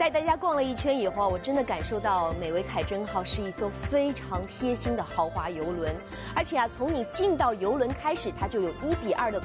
带大家逛了一圈以后，我真的感受到美维凯珍号是一艘非常贴心的豪华游轮，而且从你进到游轮开始，它就有1:2的